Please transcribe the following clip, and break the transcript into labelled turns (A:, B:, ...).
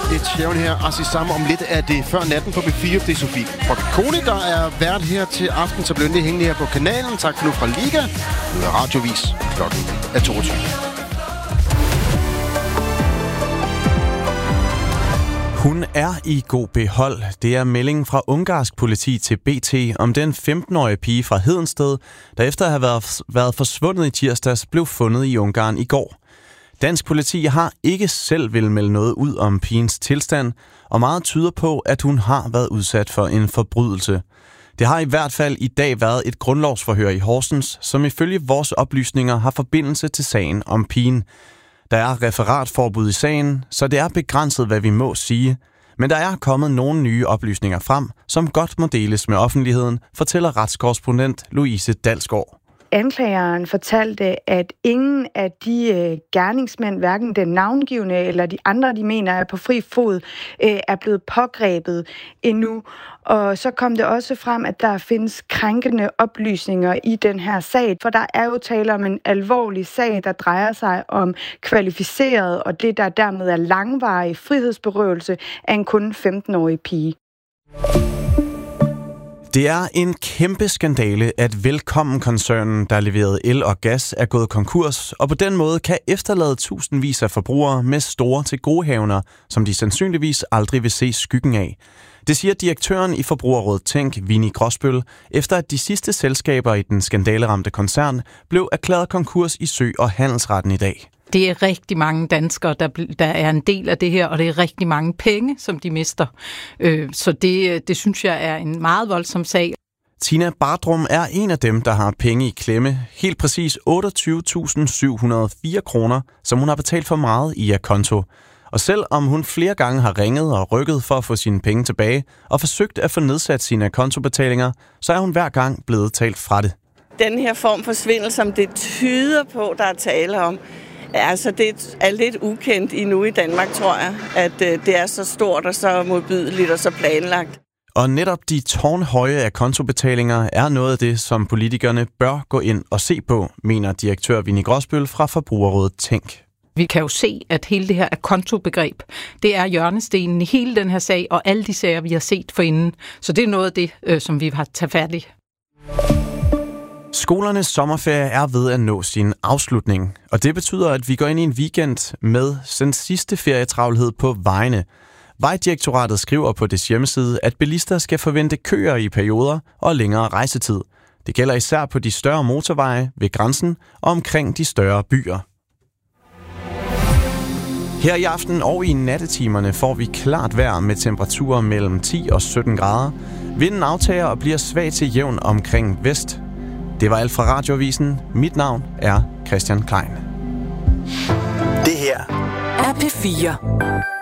A: lidt tjævn her, og se sammen om lidt af det før natten på B4. Det er Sofie Koni, der er vært her til aften, så bliver det hængende her på kanalen. Tak for nu fra Liga. Nu er Radiovis. Klokken er 22.
B: Hun er i god behold. Det er meldingen fra ungarsk politi til BT om den 15-årige pige fra Hedensted, der efter at have været forsvundet i tirsdags, blev fundet i Ungarn i går. Dansk politi har ikke selv vil melde noget ud om pigens tilstand, og meget tyder på, at hun har været udsat for en forbrydelse. Det har i hvert fald i dag været et grundlovsforhør i Horsens, som ifølge vores oplysninger har forbindelse til sagen om pigen. Der er referatforbud i sagen, så det er begrænset, hvad vi må sige. Men der er kommet nogle nye oplysninger frem, som godt må deles med offentligheden, fortæller retskorrespondent Louise Dalsgaard.
C: Anklageren fortalte, at ingen af de gerningsmænd, hverken den navngivne eller de andre, de mener er på fri fod, er blevet pågrebet endnu. Og så kom det også frem, at der findes krænkende oplysninger i den her sag, for der er jo tale om en alvorlig sag, der drejer sig om kvalificeret, og det der dermed er langvarig frihedsberøvelse af en kun 15-årig pige.
B: Det er en kæmpe skandale, at Velkommen-koncernen, der leverede el og gas, er gået konkurs, og på den måde kan efterlade tusindvis af forbrugere med store tilgodehavender, som de sandsynligvis aldrig vil se skyggen af. Det siger direktøren i Forbrugerrådet Tænk, Vinnie Gråsbøl, efter at de sidste selskaber i den skandaleramte koncern blev erklæret konkurs i Sø- og Handelsretten i dag.
D: Det er rigtig mange danskere, der er en del af det her, og det er rigtig mange penge, som de mister. Så det synes jeg er en meget voldsom sag.
B: Tina Bardrum er en af dem, der har penge i klemme. Helt præcis 28.704 kroner, som hun har betalt for meget i akonto. Og selvom hun flere gange har ringet og rykket for at få sine penge tilbage, og forsøgt at få nedsat sine akontobetalinger, så er hun hver gang blevet talt fra det.
E: Den her form for svindel, som det tyder på, der er tale om, altså det er lidt ukendt endnu i Danmark, tror jeg, at det er så stort og så modbydeligt og så planlagt.
B: Og netop de tårnhøje akontobetalinger er noget af det, som politikerne bør gå ind og se på, mener direktør Vinnie Gråsbøl fra Forbrugerrådet Tænk.
D: Vi kan jo se, at hele det her akontobegreb, det er hjørnestenen i hele den her sag, og alle de sager, vi har set forinden. Så det er noget af det, som vi har taget fat i.
B: Skolernes sommerferie er ved at nå sin afslutning, og det betyder, at vi går ind i en weekend med den sidste ferietravlhed på vejene. Vejdirektoratet skriver på dets hjemmeside, at bilister skal forvente køer i perioder og længere rejsetid. Det gælder især på de større motorveje ved grænsen og omkring de større byer. Her i aften og i nattetimerne får vi klart vejr med temperaturer mellem 10 og 17 grader. Vinden aftager og bliver svag til jævn omkring vest. Det var alt fra Radioavisen. Mit navn er Christian Klein.
F: Det her er P4.